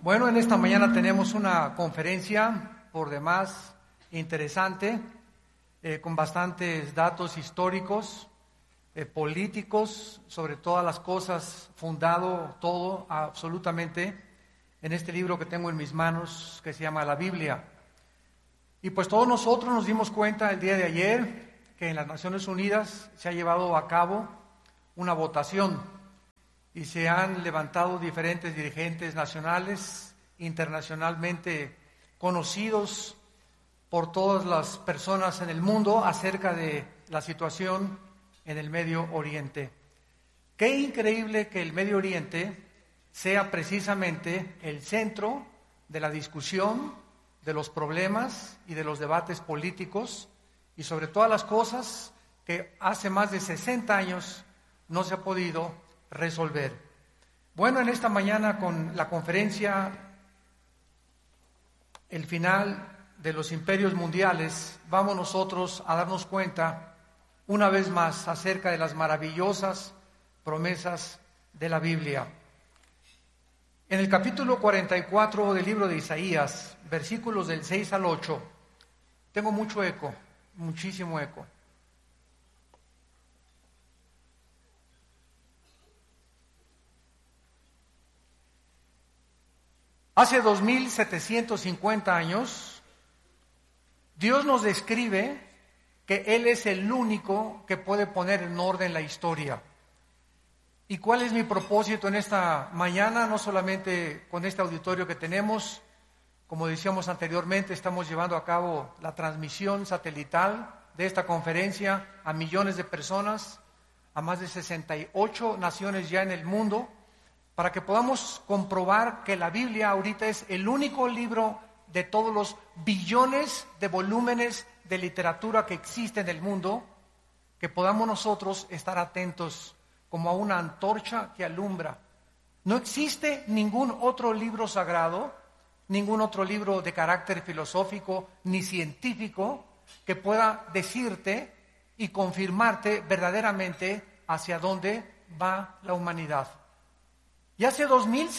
Bueno, en esta mañana tenemos una conferencia por demás interesante, con bastantes datos históricos, políticos, sobre todas las cosas, fundado todo absolutamente en este libro que tengo en mis manos, que se llama la Biblia. Y pues todos nosotros nos dimos cuenta el día de ayer que en las Naciones Unidas se ha llevado a cabo una votación y se han levantado diferentes dirigentes nacionales, internacionalmente conocidos por todas las personas en el mundo acerca de la situación en el Medio Oriente. Qué increíble que el Medio Oriente sea precisamente el centro de la discusión, de los problemas y de los debates políticos y sobre todas las cosas que hace más de 60 años no se ha podido resolver. Bueno, en esta mañana con la conferencia El final de los imperios mundiales, vamos nosotros a darnos cuenta una vez más acerca de las maravillosas promesas de la Biblia. En el capítulo 44 del libro de Isaías, versículos del 6 al 8, tengo mucho eco, muchísimo eco. Hace 2750 años, Dios nos describe que Él es el único que puede poner en orden la historia. ¿Y cuál es mi propósito en esta mañana? No solamente con este auditorio que tenemos, como decíamos anteriormente, estamos llevando a cabo la transmisión satelital de esta conferencia a millones de personas, a más de 68 naciones ya en el mundo, para que podamos comprobar que la Biblia ahorita es el único libro de todos los billones de volúmenes de literatura que existe en el mundo, que podamos nosotros estar atentos como a una antorcha que alumbra. No existe ningún otro libro sagrado, ningún otro libro de carácter filosófico ni científico que pueda decirte y confirmarte verdaderamente hacia dónde va la humanidad. Y hace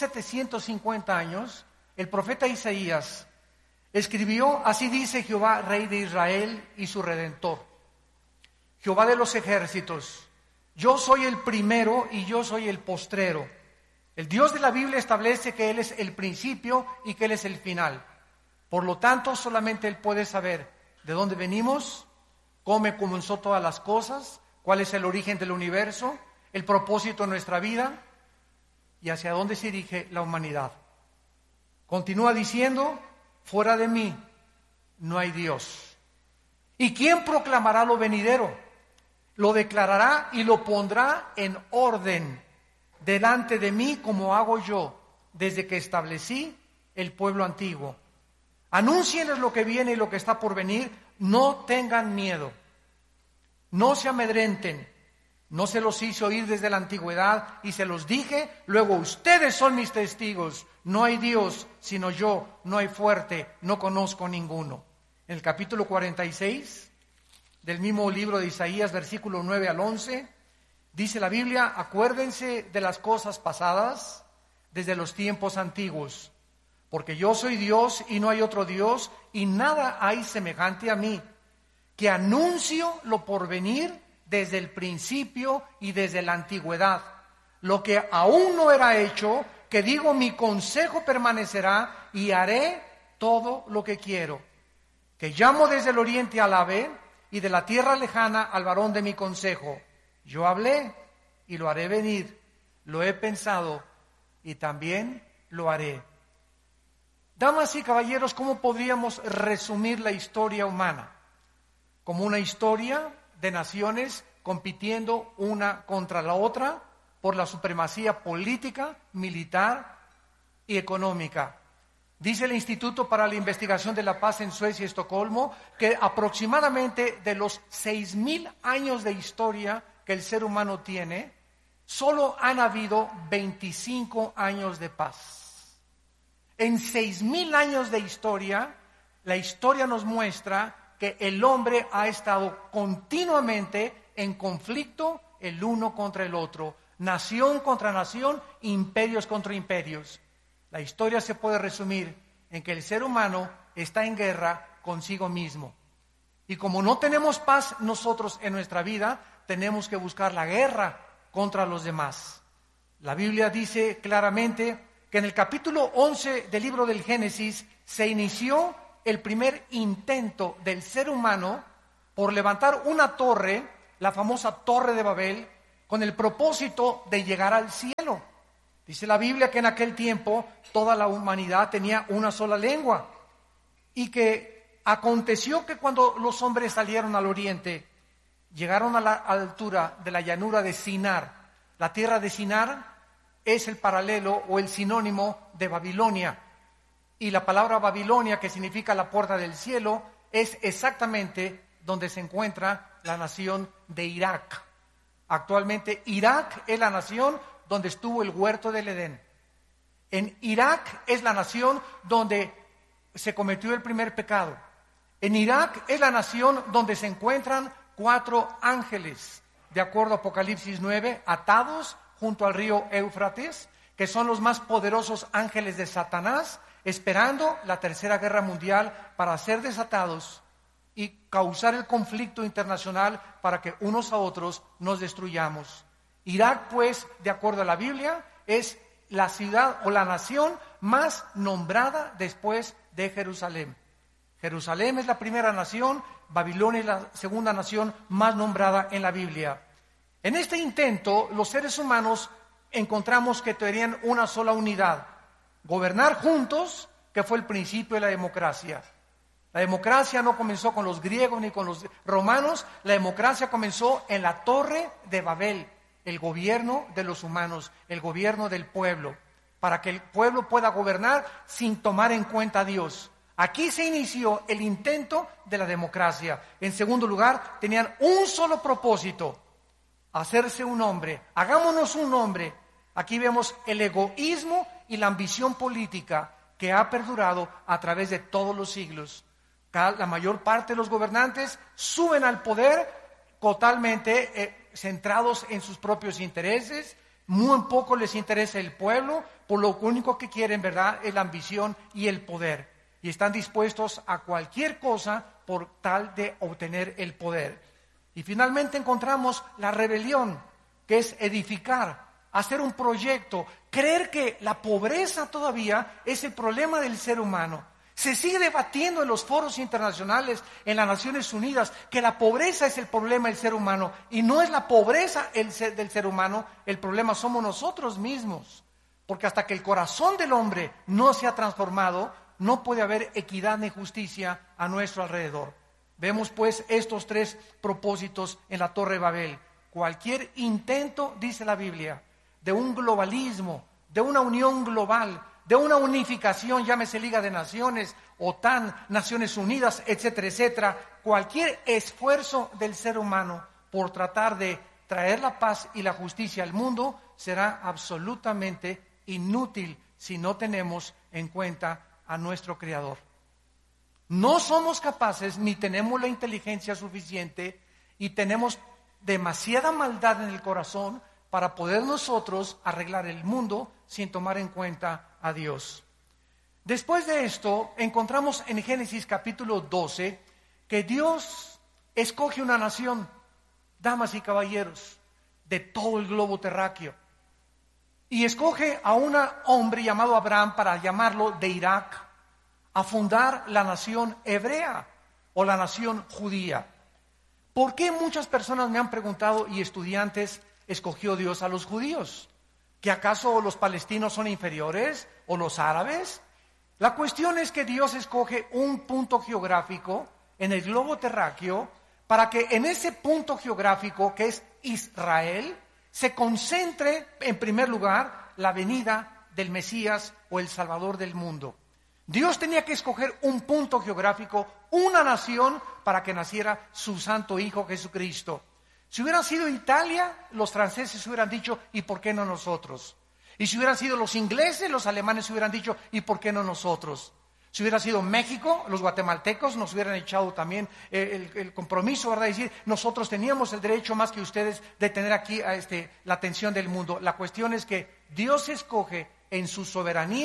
2750 años, el profeta Isaías escribió: así dice Jehová, Rey de Israel y su Redentor, Jehová de los ejércitos, yo soy el primero y yo soy el postrero. El Dios de la Biblia establece que Él es el principio y que Él es el final. Por lo tanto, solamente Él puede saber de dónde venimos, cómo comenzó todas las cosas, cuál es el origen del universo, el propósito de nuestra vida y hacia dónde se dirige la humanidad. Continúa diciendo: fuera de mí no hay Dios. ¿Y quién proclamará lo venidero? Lo declarará y lo pondrá en orden delante de mí, como hago yo desde que establecí el pueblo antiguo. Anúncienles lo que viene y lo que está por venir. No tengan miedo, no se amedrenten. No se los hice oír desde la antigüedad y se los dije, luego ustedes son mis testigos. No hay Dios sino yo, no hay fuerte, no conozco ninguno. En el capítulo 46 del mismo libro de Isaías, versículo 9 al 11, dice la Biblia: acuérdense de las cosas pasadas desde los tiempos antiguos, porque yo soy Dios y no hay otro Dios, y nada hay semejante a mí, que anuncio lo porvenir desde el principio y desde la antigüedad, lo que aún no era hecho, que digo, mi consejo permanecerá y haré todo lo que quiero, que llamo desde el oriente al ave y de la tierra lejana al varón de mi consejo. Yo hablé y lo haré venir, lo he pensado y también lo haré. Damas y caballeros, ¿cómo podríamos resumir la historia humana? Como una historia de naciones compitiendo una contra la otra por la supremacía política, militar y económica. Dice el Instituto para la Investigación de la Paz en Suecia y Estocolmo que aproximadamente de los 6,000 años de historia que el ser humano tiene, solo han habido 25 años de paz. En 6,000 años de historia, la historia nos muestra que el hombre ha estado continuamente en conflicto el uno contra el otro, nación contra nación, imperios contra imperios. La historia se puede resumir en que el ser humano está en guerra consigo mismo. Y como no tenemos paz nosotros en nuestra vida, tenemos que buscar la guerra contra los demás. La Biblia dice claramente que en el capítulo 11 del libro del Génesis se inició el primer intento del ser humano por levantar una torre, la famosa Torre de Babel, con el propósito de llegar al cielo. Dice la Biblia que en aquel tiempo toda la humanidad tenía una sola lengua y que aconteció que cuando los hombres salieron al oriente, llegaron a la altura de la llanura de Sinar. La tierra de Sinar es el paralelo o el sinónimo de Babilonia. Y la palabra Babilonia, que significa la puerta del cielo, es exactamente donde se encuentra la nación de Irak. Actualmente Irak es la nación donde estuvo el huerto del Edén. En Irak es la nación donde se cometió el primer pecado. En Irak es la nación donde se encuentran 4 ángeles, de acuerdo a Apocalipsis 9, atados junto al río Éufrates, que son los más poderosos ángeles de Satanás, esperando la tercera guerra mundial para ser desatados y causar el conflicto internacional para que unos a otros nos destruyamos. Irak, pues, de acuerdo a la Biblia, es la ciudad o la nación más nombrada después de Jerusalén. Jerusalén es la primera nación, Babilonia es la segunda nación más nombrada en la Biblia. En este intento, los seres humanos encontramos que tenían una sola unidad: gobernar juntos, que fue el principio de la democracia. La democracia no comenzó con los griegos ni con los romanos, la democracia comenzó en la Torre de Babel, el gobierno de los humanos, el gobierno del pueblo, para que el pueblo pueda gobernar sin tomar en cuenta a Dios. Aquí se inició el intento de la democracia. En segundo lugar, tenían un solo propósito: hacerse un hombre. Hagámonos un hombre. Aquí vemos el egoísmo y la ambición política que ha perdurado a través de todos los siglos. La mayor parte de los gobernantes suben al poder totalmente centrados en sus propios intereses. Muy poco les interesa el pueblo, por lo único que quieren, ¿verdad?, es la ambición y el poder. Y están dispuestos a cualquier cosa por tal de obtener el poder. Y finalmente encontramos la rebelión, que es edificar, hacer un proyecto, creer que la pobreza todavía es el problema del ser humano. Se sigue debatiendo en los foros internacionales, en las Naciones Unidas, que la pobreza es el problema del ser humano. Y no es la pobreza del ser humano, el problema somos nosotros mismos. Porque hasta que el corazón del hombre no se ha transformado, no puede haber equidad ni justicia a nuestro alrededor. Vemos pues estos 3 propósitos en la Torre de Babel. Cualquier intento, dice la Biblia, de un globalismo, de una unión global, de una unificación, llámese Liga de Naciones, OTAN, Naciones Unidas, etcétera, etcétera, cualquier esfuerzo del ser humano por tratar de traer la paz y la justicia al mundo será absolutamente inútil si no tenemos en cuenta a nuestro Creador. No somos capaces ni tenemos la inteligencia suficiente y tenemos demasiada maldad en el corazón para poder nosotros arreglar el mundo sin tomar en cuenta a Dios. Después de esto, encontramos en Génesis capítulo 12 que Dios escoge una nación, damas y caballeros, de todo el globo terráqueo. Y escoge a un hombre llamado Abraham para llamarlo de Irak, a fundar la nación hebrea o la nación judía. ¿Por qué muchas personas me han preguntado y estudiantes escogió Dios a los judíos? ¿Que acaso los palestinos son inferiores o los árabes? La cuestión es que Dios escoge un punto geográfico en el globo terráqueo para que en ese punto geográfico, que es Israel, se concentre en primer lugar la venida del Mesías o el Salvador del mundo. Dios tenía que escoger un punto geográfico, una nación, para que naciera su santo Hijo Jesucristo. Si hubiera sido Italia, los franceses hubieran dicho, ¿y por qué no nosotros? Y si hubieran sido los ingleses, los alemanes hubieran dicho, ¿y por qué no nosotros? Si hubiera sido México, los guatemaltecos nos hubieran echado también el compromiso, ¿verdad? De decir, nosotros teníamos el derecho más que ustedes de tener aquí la atención del mundo. La cuestión es que Dios escoge en su soberanía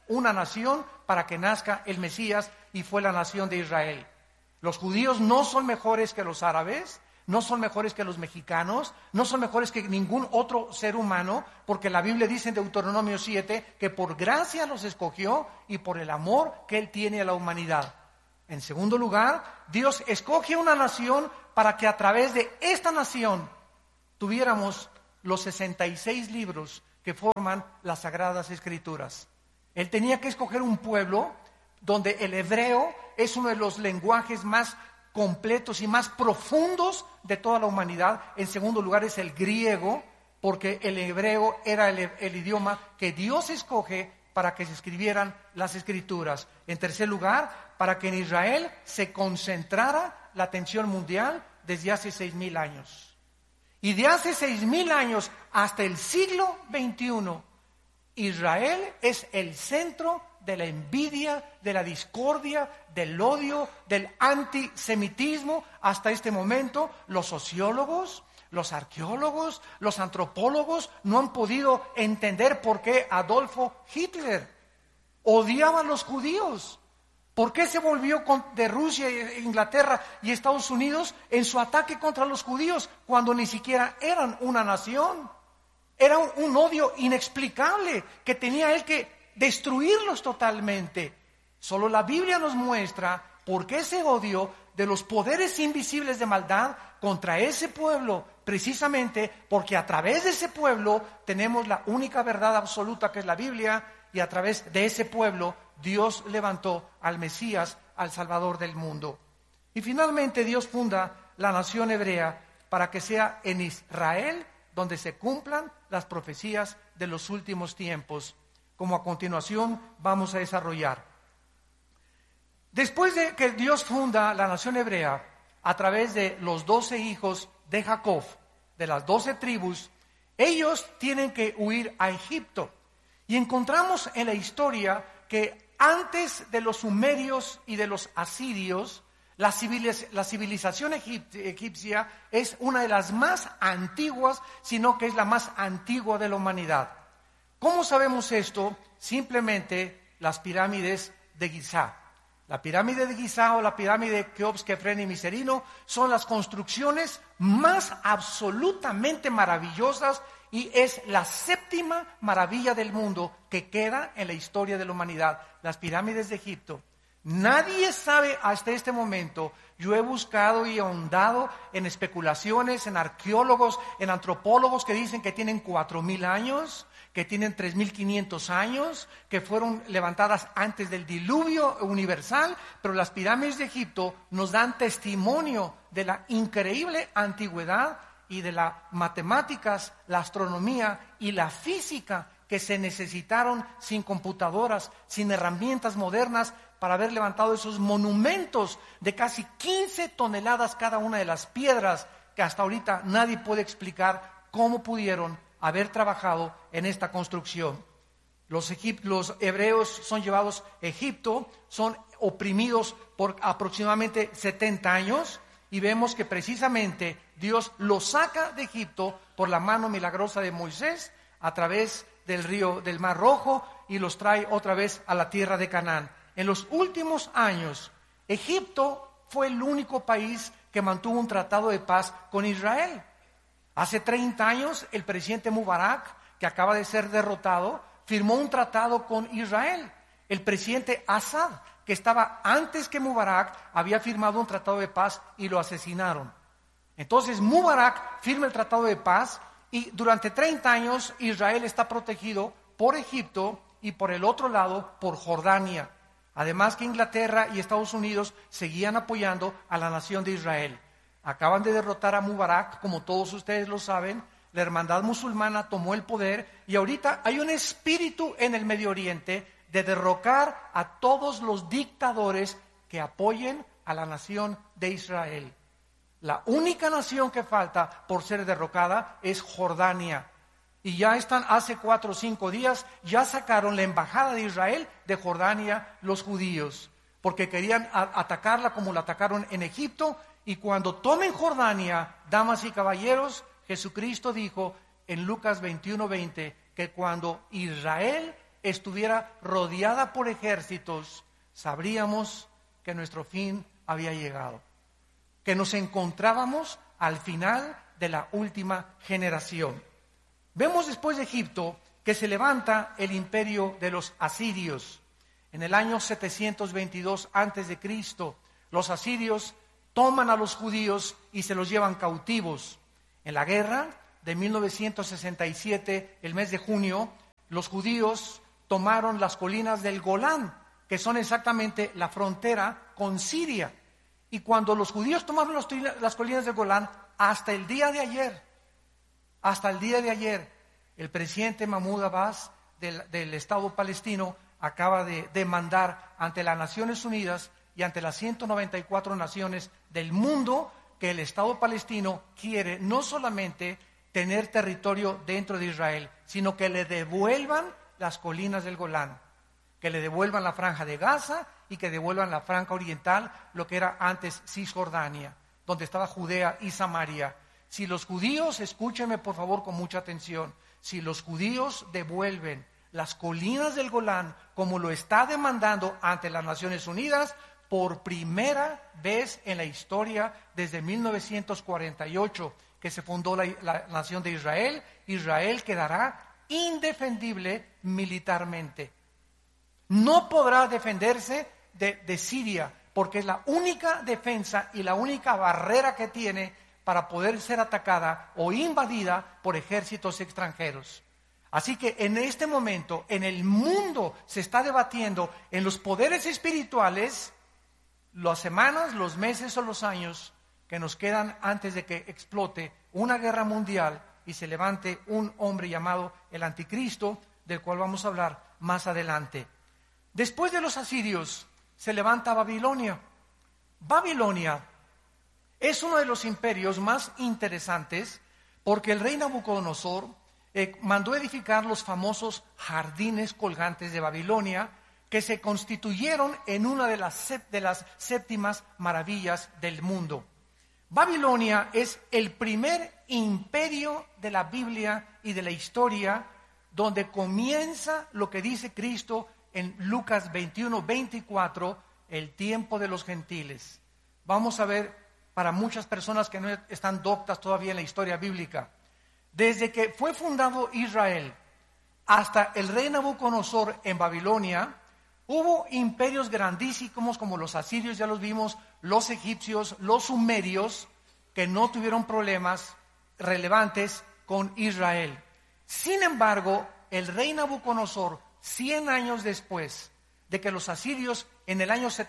una nación para que nazca el Mesías, y fue la nación de Israel. Los judíos no son mejores que los árabes, no son mejores que los mexicanos, no son mejores que ningún otro ser humano, porque la Biblia dice en Deuteronomio 7 que por gracia los escogió y por el amor que Él tiene a la humanidad. En segundo lugar, Dios escoge una nación para que a través de esta nación tuviéramos los 66 libros que forman las Sagradas Escrituras. Él tenía que escoger un pueblo donde el hebreo es uno de los lenguajes más completos y más profundos de toda la humanidad. En segundo lugar es el griego, porque el hebreo era el idioma que Dios escoge para que se escribieran las Escrituras. En tercer lugar, para que en Israel se concentrara la atención mundial desde hace 6,000 años. Y de hace 6,000 años hasta el siglo XXI, Israel es el centro de la envidia, de la discordia, del odio, del antisemitismo. Hasta este momento, los sociólogos, los arqueólogos, los antropólogos no han podido entender por qué Adolfo Hitler odiaba a los judíos. ¿Por qué se volvió de Rusia, Inglaterra y Estados Unidos en su ataque contra los judíos cuando ni siquiera eran una nación? Era un odio inexplicable que tenía él que destruirlos totalmente. Solo la Biblia nos muestra por qué ese odio de los poderes invisibles de maldad contra ese pueblo, precisamente porque a través de ese pueblo tenemos la única verdad absoluta que es la Biblia, y a través de ese pueblo Dios levantó al Mesías, al Salvador del mundo. Y finalmente Dios funda la nación hebrea para que sea en Israel donde se cumplan las profecías de los últimos tiempos, como a continuación vamos a desarrollar. Después de que Dios funda la nación hebrea a través de los 12 hijos de Jacob, de las 12 tribus, ellos tienen que huir a Egipto. Y encontramos en la historia que antes de los sumerios y de los asirios, la civilización egipcia es una de las más antiguas, sino que es la más antigua de la humanidad. ¿Cómo sabemos esto? Simplemente las pirámides de Giza. La pirámide de Giza o la pirámide de Keops, Kefren y Miserino son las construcciones más absolutamente maravillosas y es la séptima maravilla del mundo que queda en la historia de la humanidad, las pirámides de Egipto. Nadie sabe hasta este momento. Yo he buscado y ahondado en especulaciones, en arqueólogos, en antropólogos que dicen que tienen 4,000 años, que tienen 3,500 años, que fueron levantadas antes del diluvio universal, pero las pirámides de Egipto nos dan testimonio de la increíble antigüedad y de las matemáticas, la astronomía y la física que se necesitaron sin computadoras, sin herramientas modernas, para haber levantado esos monumentos de casi 15 toneladas cada una de las piedras, que hasta ahorita nadie puede explicar cómo pudieron haber trabajado en esta construcción. Los hebreos son llevados a Egipto, son oprimidos por aproximadamente 70 años, y vemos que precisamente Dios los saca de Egipto por la mano milagrosa de Moisés a través del río del Mar Rojo y los trae otra vez a la tierra de Canaán. En los últimos años, Egipto fue el único país que mantuvo un tratado de paz con Israel. Hace 30 años, el presidente Mubarak, que acaba de ser derrotado, firmó un tratado con Israel. El presidente Assad, que estaba antes que Mubarak, había firmado un tratado de paz y lo asesinaron. Entonces Mubarak firma el tratado de paz y durante 30 años Israel está protegido por Egipto y por el otro lado por Jordania. Además que Inglaterra y Estados Unidos seguían apoyando a la nación de Israel. Acaban de derrotar a Mubarak, como todos ustedes lo saben. La hermandad musulmana tomó el poder y ahorita hay un espíritu en el Medio Oriente de derrocar a todos los dictadores que apoyen a la nación de Israel. La única nación que falta por ser derrocada es Jordania. Y ya están, hace 4 o 5 días, ya sacaron la embajada de Israel de Jordania los judíos, porque querían atacarla como la atacaron en Egipto. Y cuando tomen Jordania, damas y caballeros, Jesucristo dijo en Lucas 21:20 que cuando Israel estuviera rodeada por ejércitos, sabríamos que nuestro fin había llegado, que nos encontrábamos al final de la última generación. Vemos después de Egipto que se levanta el imperio de los asirios. En el año 722 a.C., los asirios toman a los judíos y se los llevan cautivos. En la guerra de 1967, el mes de junio, los judíos tomaron las colinas del Golán, que son exactamente la frontera con Siria. Y cuando los judíos tomaron las colinas del Golán, hasta el día de ayer, el presidente Mahmoud Abbas del Estado palestino acaba de demandar ante las Naciones Unidas y ante las 194 naciones del mundo que el Estado palestino quiere no solamente tener territorio dentro de Israel, sino que le devuelvan las colinas del Golán, que le devuelvan la franja de Gaza y que devuelvan la franja oriental, lo que era antes Cisjordania, donde estaba Judea y Samaria. Si los judíos, escúchenme por favor con mucha atención, si los judíos devuelven las colinas del Golán como lo está demandando ante las Naciones Unidas, por primera vez en la historia desde 1948 que se fundó la nación de Israel, Israel quedará indefendible militarmente. No podrá defenderse de Siria, porque es la única defensa y la única barrera que tiene para poder ser atacada o invadida por ejércitos extranjeros. Así que en este momento, en el mundo se está debatiendo en los poderes espirituales las semanas, los meses o los años que nos quedan antes de que explote una guerra mundial y se levante un hombre llamado el Anticristo, del cual vamos a hablar más adelante. Después de los asirios se levanta Babilonia. Babilonia es uno de los imperios más interesantes porque el rey Nabucodonosor mandó edificar los famosos jardines colgantes de Babilonia, que se constituyeron en una de las séptimas maravillas del mundo. Babilonia es el primer imperio de la Biblia y de la historia, donde comienza lo que dice Cristo en Lucas 21:24, el tiempo de los gentiles. Vamos a ver, para muchas personas que no están doctas todavía en la historia bíblica, desde que fue fundado Israel hasta el rey Nabucodonosor en Babilonia, hubo imperios grandísimos como los asirios, ya los vimos, los egipcios, los sumerios, que no tuvieron problemas relevantes con Israel. Sin embargo, el rey Nabucodonosor, 100 años después de que los asirios en el año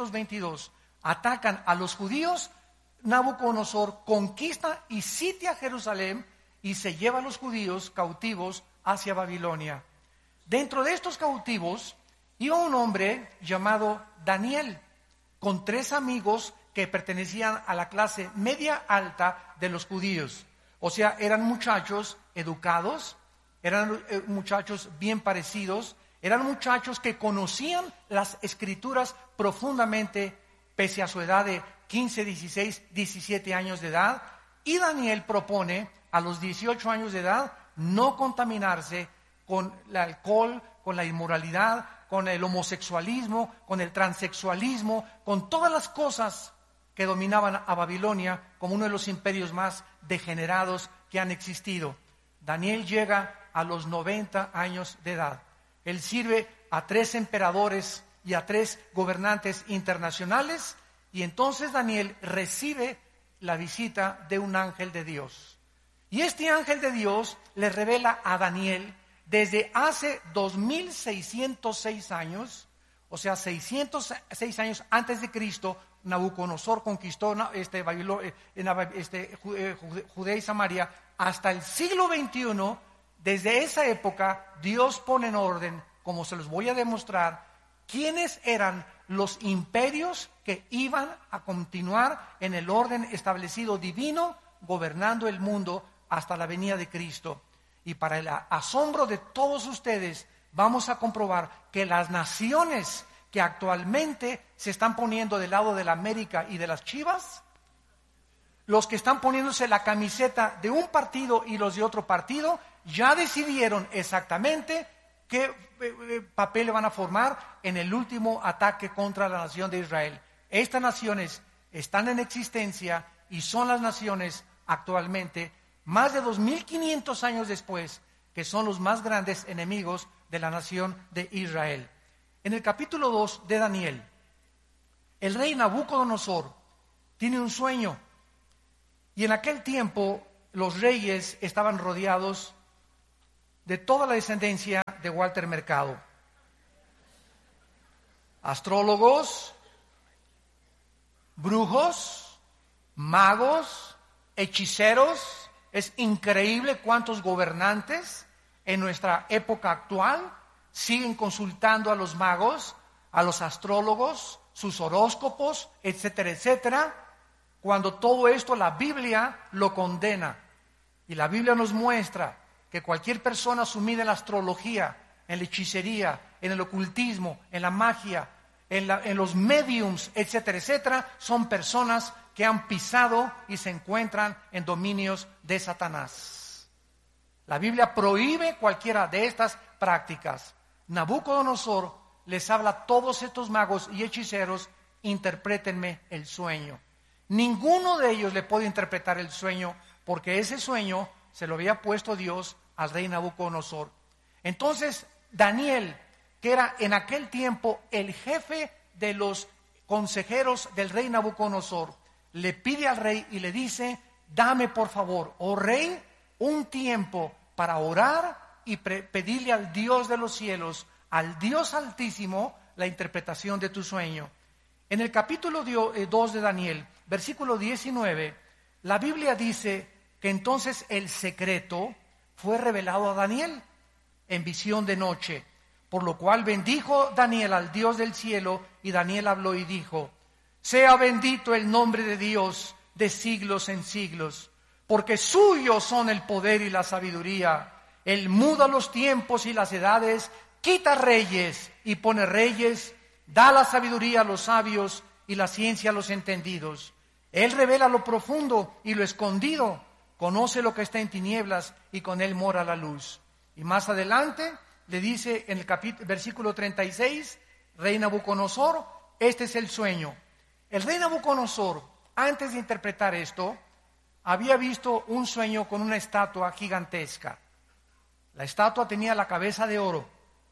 722 atacan a los judíos, Nabucodonosor conquista y sitia Jerusalén y se lleva a los judíos cautivos hacia Babilonia. Dentro de estos cautivos iba un hombre llamado Daniel, con 3 amigos que pertenecían a la clase media alta de los judíos. O sea, eran muchachos educados, eran muchachos bien parecidos, eran muchachos que conocían las escrituras profundamente, pese a su edad de 15, 16, 17 años de edad. Y Daniel propone a los 18 años de edad no contaminarse con el alcohol, con la inmoralidad, con el homosexualismo, con el transexualismo, con todas las cosas que dominaban a Babilonia como uno de los imperios más degenerados que han existido. Daniel llega a los 90 años de edad. Él sirve a 3 emperadores y a 3 gobernantes internacionales, y entonces Daniel recibe la visita de un ángel de Dios. Y este ángel de Dios le revela a Daniel desde hace 2606 años, o sea, 606 años antes de Cristo, Nabucodonosor conquistó Judea y Samaria. Hasta el siglo XXI, desde esa época, Dios pone en orden, como se los voy a demostrar, quiénes eran los imperios que iban a continuar en el orden establecido divino, gobernando el mundo hasta la venida de Cristo. Y para el asombro de todos ustedes, vamos a comprobar que las naciones que actualmente se están poniendo del lado de la América y de las Chivas, los que están poniéndose la camiseta de un partido y los de otro partido, ya decidieron exactamente ¿qué papel van a formar en el último ataque contra la nación de Israel? Estas naciones están en existencia y son las naciones actualmente, más de 2500 años después, que son los más grandes enemigos de la nación de Israel. En el capítulo 2 de Daniel, el rey Nabucodonosor tiene un sueño, y en aquel tiempo los reyes estaban rodeados de toda la descendencia de Walter Mercado. Astrólogos, brujos, magos, hechiceros. Es increíble cuántos gobernantes en nuestra época actual siguen consultando a los magos, a los astrólogos, sus horóscopos, etcétera, etcétera, cuando todo esto la Biblia lo condena. Y la Biblia nos muestra que cualquier persona sumida en la astrología, en la hechicería, en el ocultismo, en la magia, en los mediums, etcétera, etcétera, son personas que han pisado y se encuentran en dominios de Satanás. La Biblia prohíbe cualquiera de estas prácticas. Nabucodonosor les habla a todos estos magos y hechiceros: interprétenme el sueño. Ninguno de ellos le puede interpretar el sueño, porque ese sueño se lo había puesto Dios al rey Nabucodonosor. Entonces Daniel, que era en aquel tiempo el jefe de los consejeros del rey Nabucodonosor, le pide al rey y le dice: dame por favor, oh rey, un tiempo para orar y pedirle al Dios de los cielos, al Dios Altísimo, la interpretación de tu sueño. En el capítulo 2 de Daniel, versículo 19, la Biblia dice que entonces el secreto fue revelado a Daniel en visión de noche, por lo cual bendijo Daniel al Dios del cielo, y Daniel habló y dijo: sea bendito el nombre de Dios de siglos en siglos, porque suyos son el poder y la sabiduría. Él muda los tiempos y las edades, quita reyes y pone reyes, da la sabiduría a los sabios y la ciencia a los entendidos. Él revela lo profundo y lo escondido, conoce lo que está en tinieblas y con él mora la luz. Y más adelante le dice en el versículo 36, rey Nabucodonosor, este es el sueño. El rey Nabucodonosor, antes de interpretar esto, había visto un sueño con una estatua gigantesca. La estatua tenía la cabeza de oro.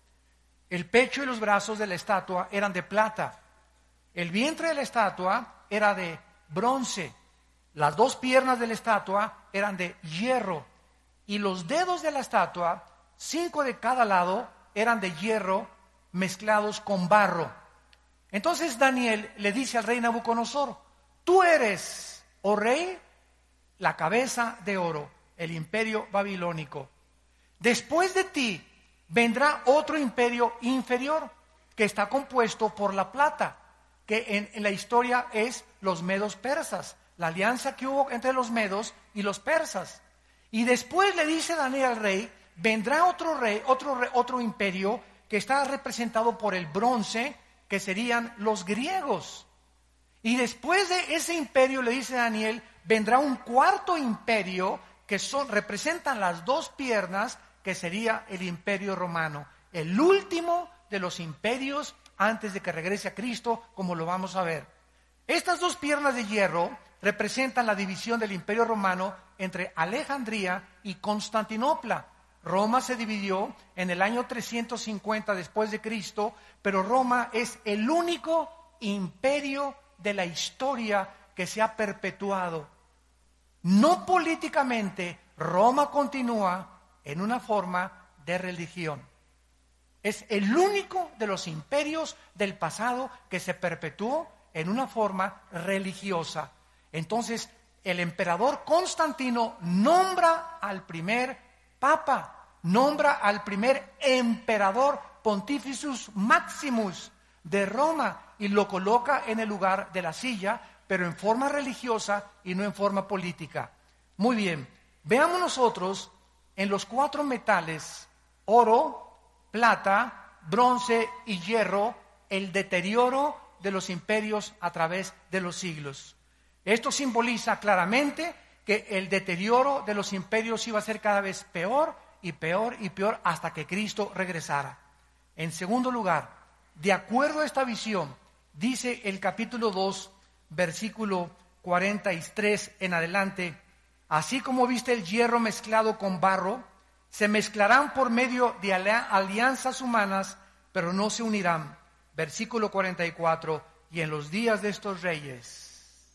El pecho y los brazos de la estatua eran de plata. El vientre de la estatua era de bronce. Las dos piernas de la estatua eran de hierro. Y los dedos de la estatua, 5 de cada lado, eran de hierro mezclados con barro. Entonces Daniel le dice al rey Nabucodonosor: tú eres, oh rey, la cabeza de oro, el imperio babilónico. Después de ti vendrá otro imperio inferior, que está compuesto por la plata, que en la historia es los medos persas, la alianza que hubo entre los medos y los persas. Y después le dice Daniel al rey: vendrá otro imperio que está representado por el bronce, que serían los griegos. Y después de ese imperio, le dice Daniel, vendrá un cuarto imperio que representan las dos piernas, que sería el imperio romano, el último de los imperios antes de que regrese a Cristo, como lo vamos a ver. Estas dos piernas de hierro representan la división del imperio romano entre Alejandría y Constantinopla. Roma se dividió en el año 350 después de Cristo, pero Roma es el único imperio de la historia que se ha perpetuado. No políticamente, Roma continúa en una forma de religión. Es el único de los imperios del pasado que se perpetuó en una forma religiosa. Entonces, el emperador Constantino nombra al primer papa, nombra al primer emperador Pontificus Maximus de Roma y lo coloca en el lugar de la silla, pero en forma religiosa y no en forma política. Muy bien, veamos nosotros en los 4 metales, oro, plata, bronce y hierro, el deterioro de los imperios a través de los siglos. Esto simboliza claramente que el deterioro de los imperios iba a ser cada vez peor y peor hasta que Cristo regresara. En segundo lugar, de acuerdo a esta visión, dice el capítulo 2, versículo 43 en adelante: así como viste el hierro mezclado con barro, se mezclarán por medio de alianzas humanas, pero no se unirán. Versículo 44, y en los días de estos reyes,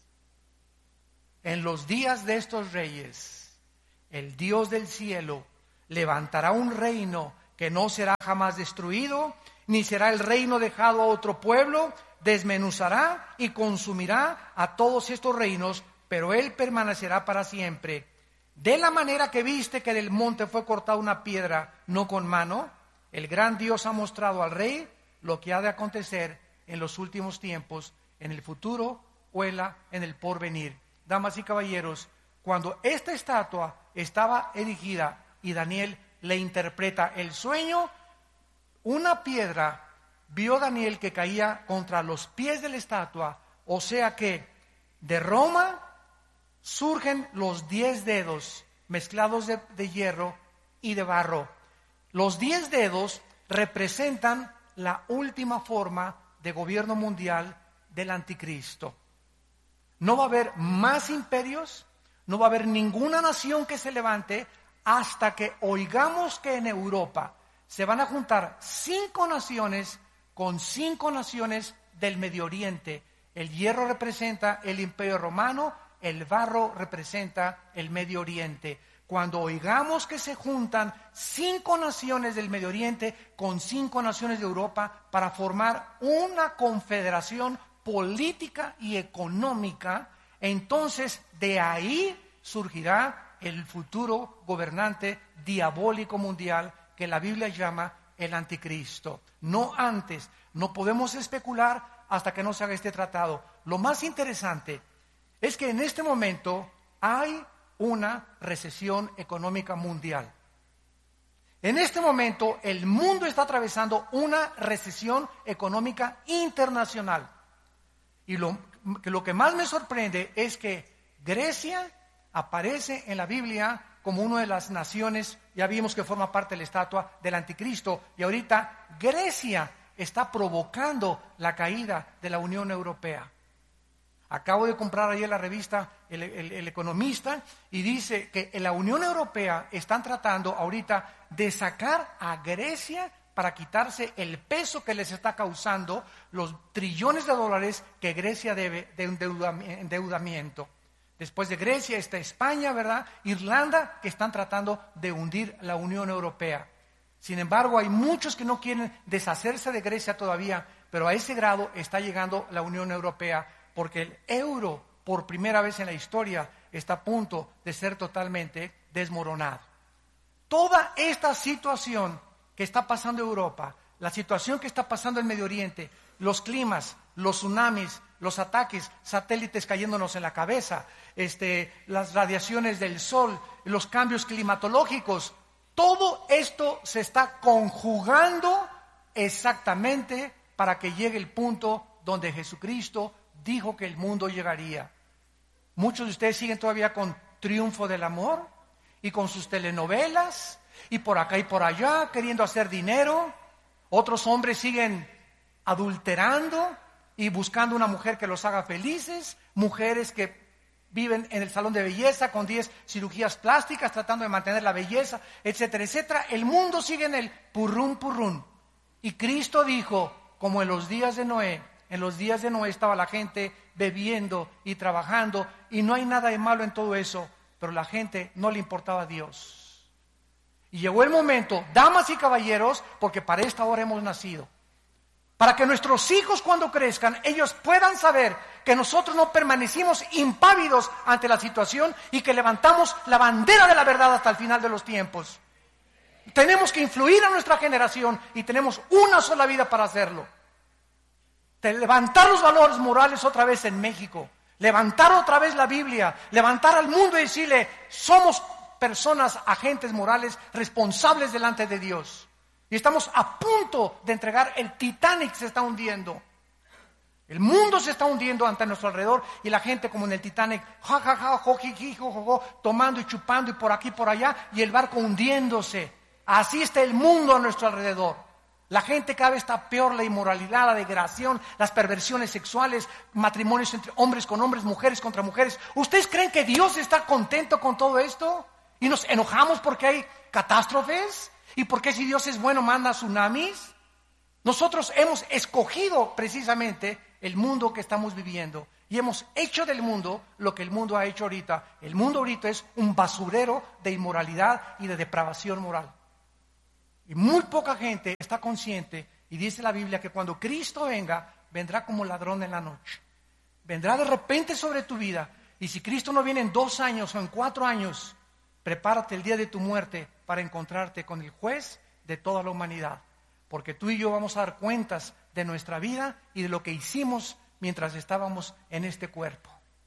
el Dios del cielo levantará un reino que no será jamás destruido, ni será el reino dejado a otro pueblo. Desmenuzará y consumirá a todos estos reinos, pero él permanecerá para siempre. De la manera que viste que del monte fue cortada una piedra, no con mano, el gran Dios ha mostrado al rey lo que ha de acontecer en los últimos tiempos, en el futuro o en el porvenir. Damas y caballeros, cuando esta estatua estaba erigida y Daniel le interpreta el sueño, una piedra vio Daniel que caía contra los pies de la estatua, o sea que de Roma surgen los 10 dedos mezclados de hierro y de barro. Los 10 dedos representan la última forma de gobierno mundial del anticristo. No va a haber más imperios, no va a haber ninguna nación que se levante hasta que oigamos que en Europa se van a juntar 5 naciones con 5 naciones del Medio Oriente. El hierro representa el Imperio Romano, el barro representa el Medio Oriente. Cuando oigamos que se juntan 5 naciones del Medio Oriente con 5 naciones de Europa para formar una confederación política y económica, entonces de ahí surgirá el futuro gobernante diabólico mundial que la Biblia llama el anticristo. No antes, no podemos especular hasta que no se haga este tratado. Lo más interesante es que en este momento hay una recesión económica mundial. En este momento el mundo está atravesando una recesión económica internacional. Y lo que más me sorprende es que Grecia aparece en la Biblia como una de las naciones, ya vimos que forma parte de la estatua del anticristo, y ahorita Grecia está provocando la caída de la Unión Europea. Acabo de comprar ayer la revista El Economista y dice que en la Unión Europea están tratando ahorita de sacar a Grecia para quitarse el peso que les está causando los trillones de dólares que Grecia debe de endeudamiento. Después de Grecia está España, ¿verdad? Irlanda, que están tratando de hundir la Unión Europea. Sin embargo, hay muchos que no quieren deshacerse de Grecia todavía, pero a ese grado está llegando la Unión Europea, porque el euro, por primera vez en la historia, está a punto de ser totalmente desmoronado. Toda esta situación que está pasando en Europa, la situación que está pasando en Medio Oriente, los climas, los tsunamis, los ataques, satélites cayéndonos en la cabeza, las radiaciones del sol, los cambios climatológicos, todo esto se está conjugando exactamente para que llegue el punto donde Jesucristo dijo que el mundo llegaría. Muchos de ustedes siguen todavía con Triunfo del Amor y con sus telenovelas y por acá y por allá queriendo hacer dinero. Otros hombres siguen adulterando y buscando una mujer que los haga felices, mujeres que viven en el salón de belleza con 10 cirugías plásticas tratando de mantener la belleza, etcétera, etcétera. El mundo sigue en el purrún, purrún. Y Cristo dijo, como en los días de Noé, en los días de Noé estaba la gente bebiendo y trabajando y no hay nada de malo en todo eso, pero la gente no le importaba a Dios. Y llegó el momento, damas y caballeros, porque para esta hora hemos nacido, para que nuestros hijos cuando crezcan, ellos puedan saber que nosotros no permanecimos impávidos ante la situación y que levantamos la bandera de la verdad hasta el final de los tiempos. Tenemos que influir a nuestra generación y tenemos una sola vida para hacerlo. De levantar los valores morales otra vez en México, levantar otra vez la Biblia, levantar al mundo y decirle, somos personas, agentes morales, responsables delante de Dios. Y estamos a punto de entregar, el Titanic se está hundiendo. El mundo se está hundiendo ante nuestro alrededor y la gente como en el Titanic, tomando y chupando y por aquí y por allá y el barco hundiéndose. Así está el mundo a nuestro alrededor. La gente cada vez está peor, la inmoralidad, la degradación, las perversiones sexuales, matrimonios entre hombres con hombres, mujeres contra mujeres. ¿Ustedes creen que Dios está contento con todo esto? ¿Y nos enojamos porque hay catástrofes? ¿Y porque si Dios es bueno manda tsunamis? Nosotros hemos escogido precisamente el mundo que estamos viviendo y hemos hecho del mundo lo que el mundo ha hecho ahorita. El mundo ahorita es un basurero de inmoralidad y de depravación moral. Y muy poca gente está consciente, y dice la Biblia que cuando Cristo venga, vendrá como ladrón en la noche. Vendrá de repente sobre tu vida, y si Cristo no viene en 2 años o en 4 años, prepárate el día de tu muerte para encontrarte con el juez de toda la humanidad. Porque tú y yo vamos a dar cuentas de nuestra vida y de lo que hicimos mientras estábamos en este cuerpo.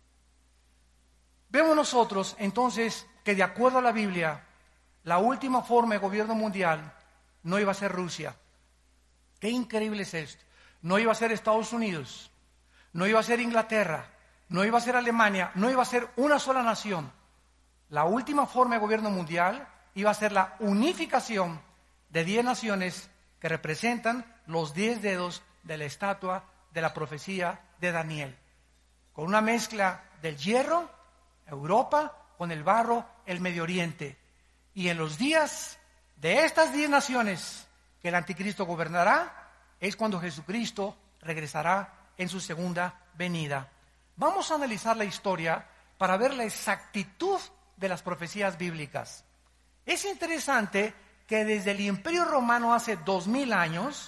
Vemos nosotros entonces que de acuerdo a la Biblia, la última forma de gobierno mundial no iba a ser Rusia. Qué increíble es esto. No iba a ser Estados Unidos, no iba a ser Inglaterra, no iba a ser Alemania, no iba a ser una sola nación. La última forma de gobierno mundial iba a ser la unificación de 10 naciones que representan los 10 dedos de la estatua de la profecía de Daniel. Con una mezcla del hierro, Europa, con el barro, el Medio Oriente. Y en los días de estas 10 naciones que el anticristo gobernará, es cuando Jesucristo regresará en su segunda venida. Vamos a analizar la historia para ver la exactitud de las profecías bíblicas. Es interesante que desde el Imperio Romano hace 2000 años,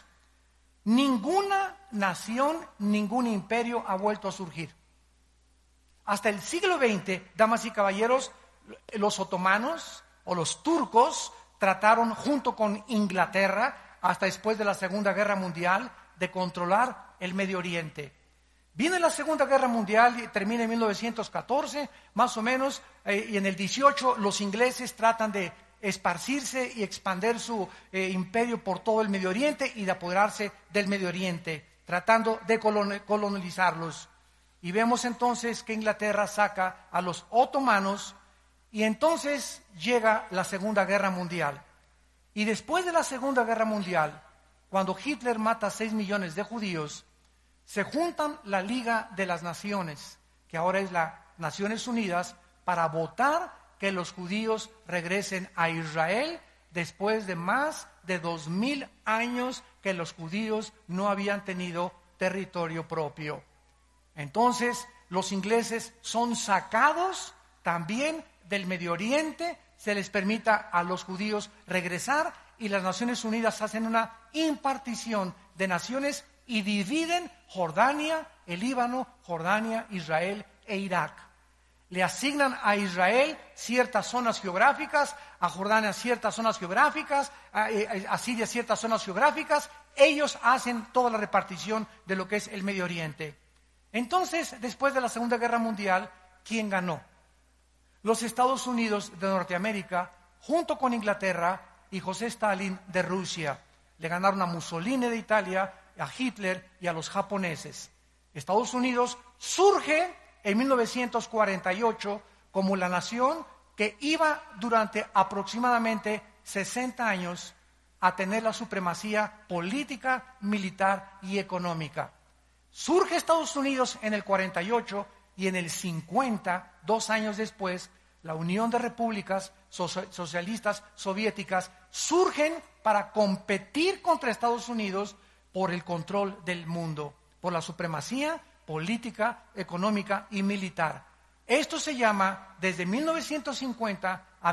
ninguna nación, ningún imperio ha vuelto a surgir. Hasta el siglo XX, damas y caballeros, los otomanos o los turcos trataron junto con Inglaterra, hasta después de la Segunda Guerra Mundial, de controlar el Medio Oriente. Viene la Segunda Guerra Mundial y termina en 1914, más o menos, y en el 18 los ingleses tratan de esparcirse y expandir su imperio por todo el Medio Oriente y de apoderarse del Medio Oriente, tratando de colonizarlos. Y vemos entonces que Inglaterra saca a los otomanos y entonces llega la Segunda Guerra Mundial. Y después de la Segunda Guerra Mundial, cuando Hitler mata a 6 millones de judíos, se juntan la Liga de las Naciones, que ahora es las Naciones Unidas, para votar que los judíos regresen a Israel después de más de 2000 años que los judíos no habían tenido territorio propio. Entonces, los ingleses son sacados también del Medio Oriente, se les permita a los judíos regresar y las Naciones Unidas hacen una impartición de naciones y dividen Jordania, el Líbano, Jordania, Israel e Irak. Le asignan a Israel ciertas zonas geográficas, a Jordania ciertas zonas geográficas, a Siria ciertas zonas geográficas. Ellos hacen toda la repartición de lo que es el Medio Oriente. Entonces, después de la Segunda Guerra Mundial, ¿quién ganó? Los Estados Unidos de Norteamérica, junto con Inglaterra y José Stalin de Rusia. Le ganaron a Mussolini de Italia, a Hitler y a los japoneses. Estados Unidos surge en 1948 como la nación que iba durante aproximadamente 60 años a tener la supremacía política, militar y económica. Surge Estados Unidos en el 48 y en el 50, 2 años después, la Unión de Repúblicas Socialistas Soviéticas surgen para competir contra Estados Unidos por el control del mundo, por la supremacía política, económica y militar. Esto se llama, desde 1950 a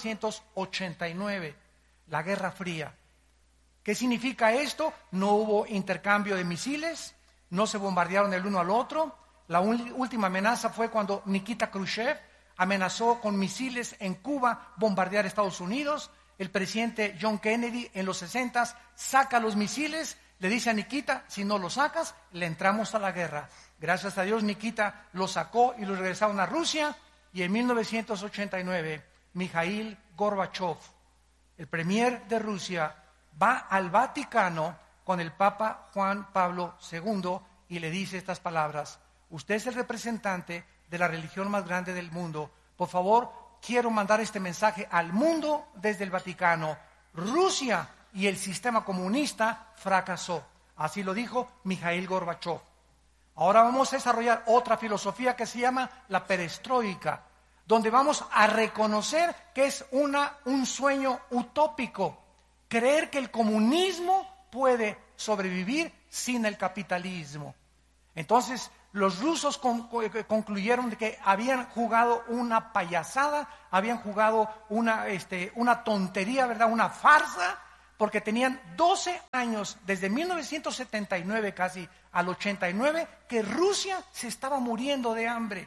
1989, la Guerra Fría. ¿Qué significa esto? No hubo intercambio de misiles, no se bombardearon el uno al otro. La última amenaza fue cuando Nikita Khrushchev amenazó con misiles en Cuba bombardear Estados Unidos. El presidente John Kennedy en los 60 saca los misiles, le dice a Nikita, si no los sacas, le entramos a la guerra. Gracias a Dios Nikita los sacó y los regresaron a Rusia, y en 1989 Mikhail Gorbachev, el premier de Rusia, va al Vaticano con el Papa Juan Pablo II y le dice estas palabras: usted es el representante de la religión más grande del mundo. Por favor, quiero mandar este mensaje al mundo desde el Vaticano. Rusia y el sistema comunista fracasó. Así lo dijo Mikhail Gorbachev. Ahora vamos a desarrollar otra filosofía que se llama la perestroika, donde vamos a reconocer que es un sueño utópico, creer que el comunismo puede sobrevivir sin el capitalismo. Entonces, los rusos concluyeron de que habían jugado una payasada, habían jugado una tontería, ¿verdad? Una farsa, porque tenían 12 años, desde 1979 casi al 89, que Rusia se estaba muriendo de hambre.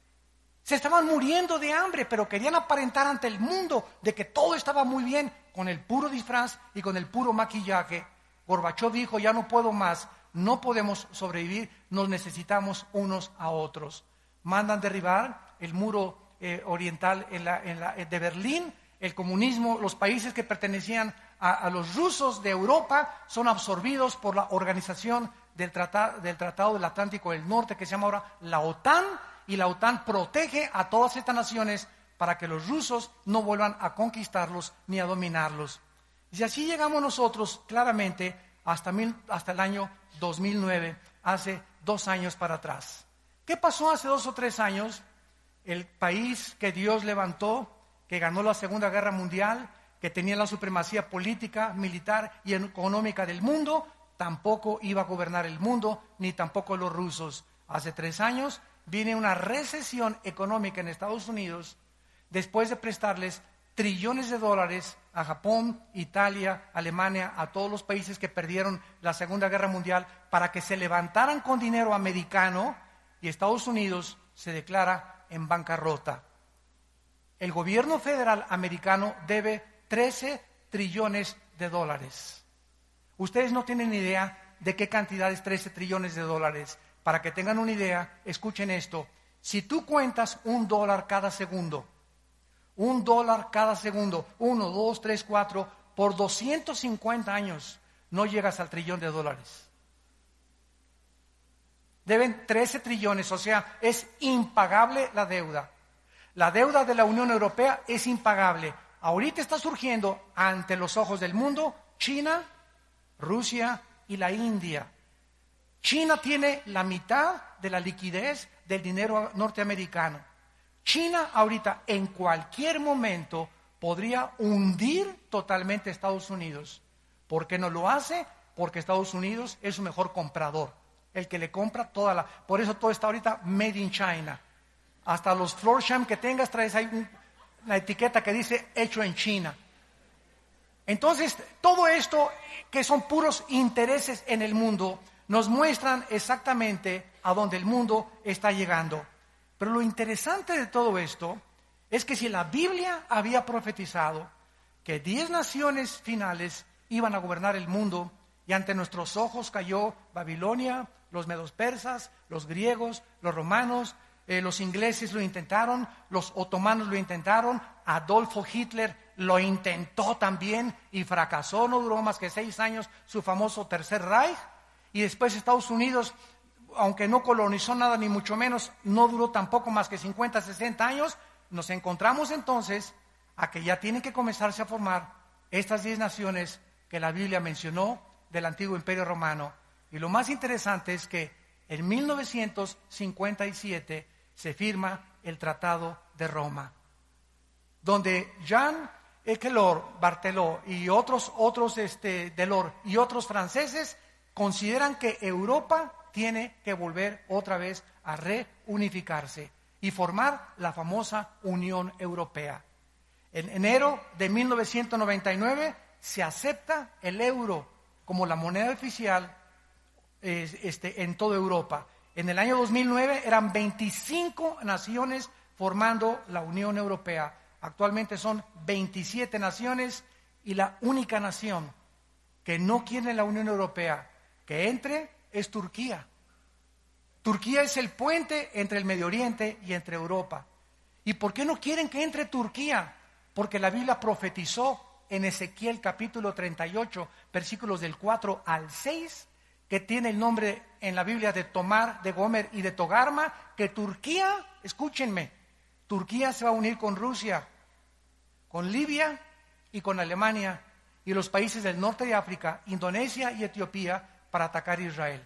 Se estaban muriendo de hambre, pero querían aparentar ante el mundo de que todo estaba muy bien con el puro disfraz y con el puro maquillaje. Gorbachev dijo, ya no puedo más, no podemos sobrevivir, nos necesitamos unos a otros. Mandan derribar el muro oriental de Berlín, el comunismo, los países que pertenecían a los rusos de Europa son absorbidos por la organización del Tratado del Atlántico del Norte, que se llama ahora la OTAN, y la OTAN protege a todas estas naciones para que los rusos no vuelvan a conquistarlos ni a dominarlos. Y así llegamos nosotros claramente hasta el año 2009, hace 2 años para atrás. ¿Qué pasó hace 2 o 3 años? El país que Dios levantó, que ganó la Segunda Guerra Mundial, que tenía la supremacía política, militar y económica del mundo, tampoco iba a gobernar el mundo, ni tampoco los rusos. Hace 3 años viene una recesión económica en Estados Unidos, después de prestarles trillones de dólares a Japón, Italia, Alemania, a todos los países que perdieron la Segunda Guerra Mundial para que se levantaran con dinero americano, y Estados Unidos se declara en bancarrota. El gobierno federal americano debe 13 trillones de dólares. Ustedes no tienen idea de qué cantidad es 13 trillones de dólares. Para que tengan una idea, escuchen esto. Si tú cuentas $1 cada segundo, $1 cada segundo, 1, 2, 3, 4, por 250 años, no llegas al trillón de dólares. Deben 13 trillones, o sea, es impagable la deuda. La deuda de la Unión Europea es impagable. Ahorita está surgiendo ante los ojos del mundo China, Rusia y la India. China tiene la mitad de la liquidez del dinero norteamericano. China ahorita en cualquier momento podría hundir totalmente a Estados Unidos. ¿Por qué no lo hace? Porque Estados Unidos es su mejor comprador, el que le compra por eso todo está ahorita made in China. Hasta los Florsheim que tengas traes ahí una etiqueta que dice hecho en China. Entonces, todo esto que son puros intereses en el mundo nos muestran exactamente a dónde el mundo está llegando. Pero lo interesante de todo esto es que si la Biblia había profetizado que 10 naciones finales iban a gobernar el mundo, y ante nuestros ojos cayó Babilonia, los medos persas, los griegos, los romanos, los ingleses lo intentaron, los otomanos lo intentaron, Adolfo Hitler lo intentó también y fracasó, no duró más que 6 años su famoso Tercer Reich, y después Estados Unidos, aunque no colonizó nada ni mucho menos, no duró tampoco más que 50, 60 años. Nos encontramos entonces a que ya tienen que comenzarse a formar estas 10 naciones que la Biblia mencionó del antiguo Imperio Romano. Y lo más interesante es que en 1957 se firma el Tratado de Roma, donde Jean Ekelor, Barteló y otros Delors y otros franceses consideran que Europa tiene que volver otra vez a reunificarse y formar la famosa Unión Europea. En enero de 1999 se acepta el euro como la moneda oficial en toda Europa. En el año 2009 eran 25 naciones formando la Unión Europea. Actualmente son 27 naciones y la única nación que no quiere la Unión Europea que entre es Turquía. Turquía es el puente entre el Medio Oriente y entre Europa. ¿Y por qué no quieren que entre Turquía? Porque la Biblia profetizó en Ezequiel capítulo 38, versículos del 4 al 6, que tiene el nombre en la Biblia de Tomar, de Gomer y de Togarma, que Turquía, escúchenme, Turquía se va a unir con Rusia, con Libia y con Alemania, y los países del norte de África, Indonesia y Etiopía, para atacar a Israel.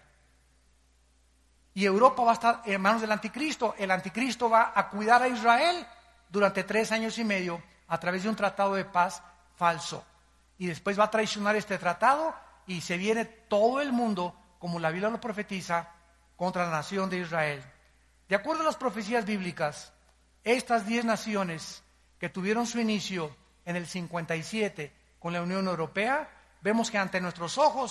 Y Europa va a estar en manos del anticristo. El anticristo va a cuidar a Israel durante 3 años y medio a través de un tratado de paz falso. Y después va a traicionar este tratado y se viene todo el mundo, como la Biblia lo profetiza, contra la nación de Israel. De acuerdo a las profecías bíblicas, estas 10 naciones que tuvieron su inicio en el 57 con la Unión Europea, vemos que ante nuestros ojos